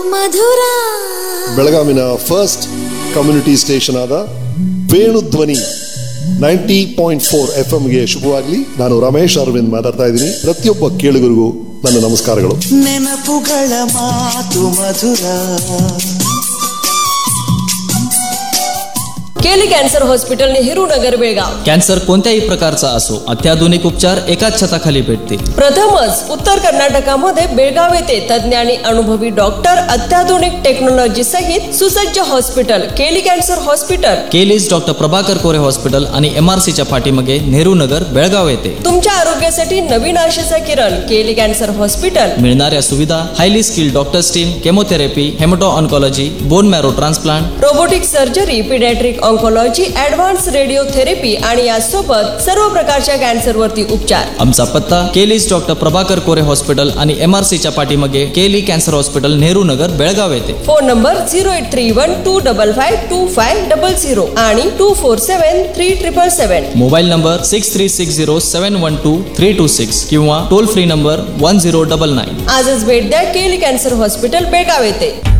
ಮಧುರ ಬೆಳಗಾವಿನ first community station ಆದ Venudhwani 90.4 FM ಗೆ ಶುಭವಾಗಲಿ. ನಾನು ರಮೇಶ್ ಅರವಿಂದ್ ಮಾತಾಡ್ತಾ ಇದ್ದೀನಿ. ಪ್ರತಿಯೊಬ್ಬ ಕೇಳುಗರಿಗೂ ನನ್ನ ನಮಸ್ಕಾರಗಳು. ನೆನಪುಗಳ ಮಾತು ಮಧುರ. केली cancer hospital Nehru Nagar Belgaum. Cancer कोणत्याही प्रकारचा असो अत्याधुनिक उपचार एकाच छताखाली भेटतील. प्रथमच उत्तर कर्नाटकामध्ये बेळगाव येथे तज्ञ आणि अनुभवी डॉक्टर अत्याधुनिक टेक्नॉलॉजी सहित सुसज्ज हॉस्पिटल केली कॅन्सर हॉस्पिटल. केलीज डॉक्टर प्रभाकर कोरे हॉस्पिटल आणि MRC च्या पाठीमागे नेहरू नगर बेळगाव येथे. तुमच्या आरोग्यासाठी नवीन आशेचा किरण केली कॅन्सर हॉस्पिटल. मिळणाऱ्या सुविधा highly skilled doctors team, chemotherapy, हेमॅटो oncology, bone marrow transplant, robotic surgery, paediatric oncology, advance radiotherapy आणि यासोबत सर्व प्रकारच्या कॅन्सर वरती उपचार. आमचा पत्ता केलीज डॉक्टर प्रभाकर कोरे हॉस्पिटल आणि MRC च्या पाठीमागे केली कॅन्सर हॉस्पिटल नेहरू नगर बेळगाव येथे. फोन नंबर 0831255500 आणि 247377. मोबाईल नंबर 6360712326 किंवा टोल फ्री नंबर 1099. आजच भेट द्या केली कॅन्सर हॉस्पिटल बेळगाव येथे.